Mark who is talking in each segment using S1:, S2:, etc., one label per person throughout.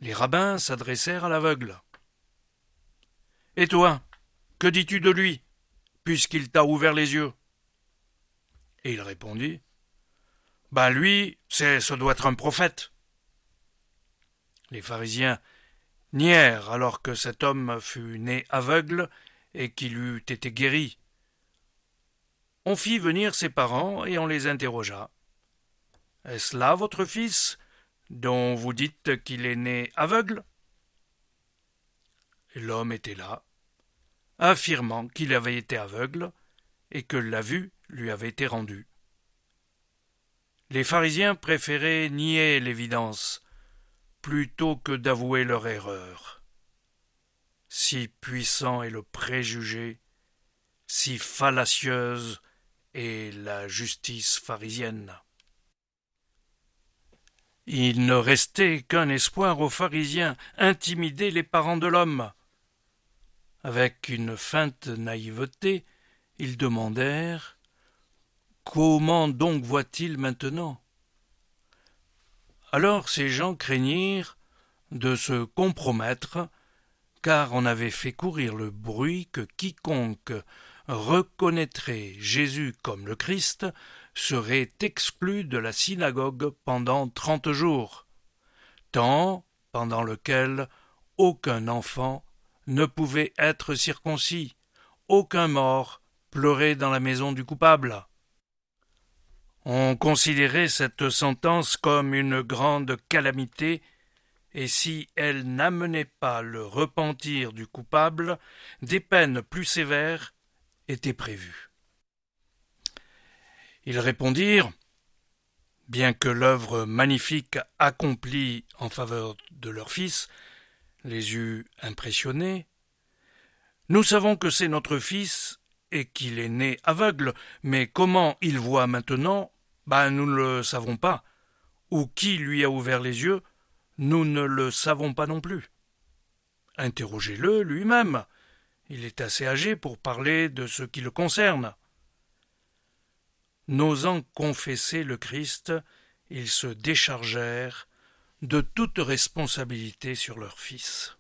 S1: Les rabbins s'adressèrent à l'aveugle. « Et toi, que dis-tu de lui, puisqu'il t'a ouvert les yeux ?» Et il répondit, « Lui, ce doit être un prophète. » Les pharisiens nièrent alors que cet homme fut né aveugle et qu'il eût été guéri. On fit venir ses parents et on les interrogea. « Est-ce là votre fils, dont vous dites qu'il est né aveugle ?» L'homme était là, affirmant qu'il avait été aveugle et que la vue lui avait été rendue. Les pharisiens préféraient nier l'évidence plutôt que d'avouer leur erreur. Si puissant est le préjugé, si fallacieuse est la justice pharisienne. Il ne restait qu'un espoir aux pharisiens, intimider les parents de l'homme. Avec une feinte naïveté, ils demandèrent « Comment donc voit-il maintenant ?» Alors ces gens craignirent de se compromettre, car on avait fait courir le bruit que quiconque reconnaîtrait Jésus comme le Christ serait exclu de la synagogue pendant 30 jours, temps pendant lequel aucun enfant ne pouvait être circoncis, aucun mort pleurait dans la maison du coupable. On considérait cette sentence comme une grande calamité, et si elle n'amenait pas le repentir du coupable, des peines plus sévères étaient prévues. Ils répondirent, bien que l'œuvre magnifique accomplie en faveur de leur fils les eût impressionnés, « Nous savons que c'est notre fils et qu'il est né aveugle, mais comment il voit maintenant, nous ne le savons pas, ou qui lui a ouvert les yeux, nous ne le savons pas non plus. Interrogez-le lui-même, il est assez âgé pour parler de ce qui le concerne. » N'osant confesser le Christ, ils se déchargèrent de toute responsabilité sur leur fils.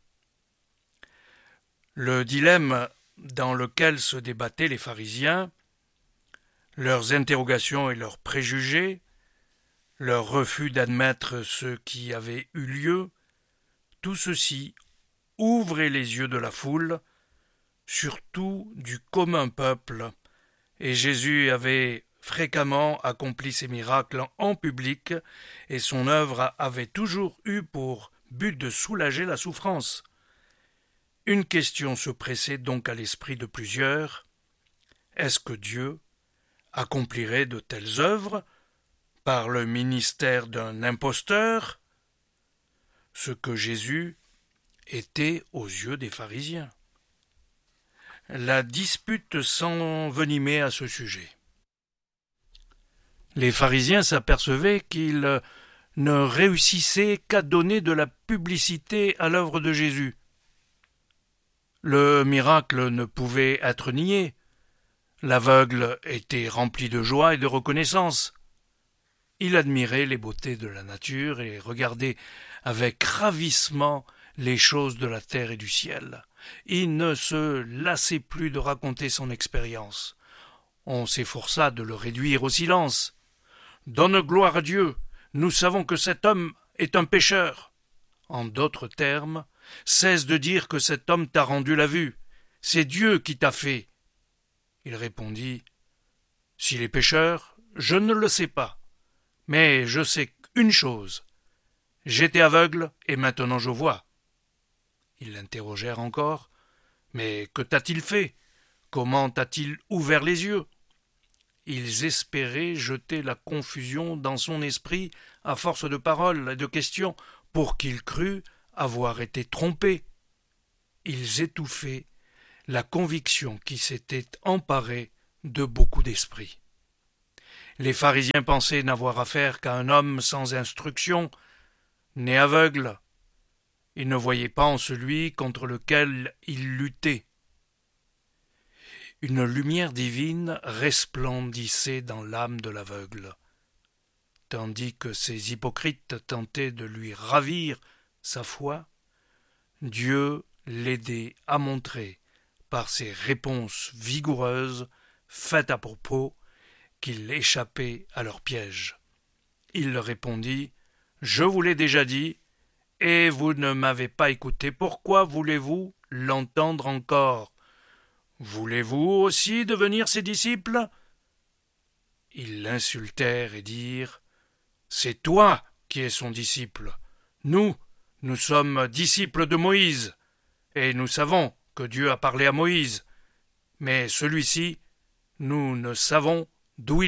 S1: Le dilemme dans lequel se débattaient les pharisiens, leurs interrogations et leurs préjugés, leur refus d'admettre ce qui avait eu lieu, tout ceci ouvrait les yeux de la foule, surtout du commun peuple, et Jésus avait fréquemment accompli ses miracles en public, et son œuvre avait toujours eu pour but de soulager la souffrance. Une question se pressait donc à l'esprit de plusieurs. Est-ce que Dieu accomplirait de telles œuvres par le ministère d'un imposteur, ce que Jésus était aux yeux des pharisiens? La dispute s'envenimait à ce sujet. Les pharisiens s'apercevaient qu'ils ne réussissaient qu'à donner de la publicité à l'œuvre de Jésus. Le miracle ne pouvait être nié. L'aveugle était rempli de joie et de reconnaissance. Il admirait les beautés de la nature et regardait avec ravissement les choses de la terre et du ciel. Il ne se lassait plus de raconter son expérience. On s'efforça de le réduire au silence. « Donne gloire à Dieu, nous savons que cet homme est un pécheur. » En d'autres termes, cesse de dire que cet homme t'a rendu la vue. C'est Dieu qui t'a fait. Il répondit, « S'il est pécheur, je ne le sais pas. Mais je sais une chose. J'étais aveugle et maintenant je vois. » Ils l'interrogèrent encore. « Mais que t'a-t-il fait? Comment t'a-t-il ouvert les yeux ?» Ils espéraient jeter la confusion dans son esprit à force de paroles et de questions pour qu'il crût avoir été trompé. Ils étouffaient la conviction qui s'était emparée de beaucoup d'esprits. Les pharisiens pensaient n'avoir affaire qu'à un homme sans instruction, né aveugle. Ils ne voyaient pas en celui contre lequel ils luttaient. Une lumière divine resplendissait dans l'âme de l'aveugle, tandis que ces hypocrites tentaient de lui ravir sa foi, Dieu l'aidait à montrer, par ses réponses vigoureuses, faites à propos, qu'il échappait à leur piège. Il leur répondit: « Je vous l'ai déjà dit, et vous ne m'avez pas écouté. Pourquoi voulez-vous l'entendre encore? Voulez-vous aussi devenir ses disciples ?» Ils l'insultèrent et dirent: « C'est toi qui es son disciple. Nous sommes disciples de Moïse, et nous savons que Dieu a parlé à Moïse. Mais celui-ci, nous ne savons d'où il est. »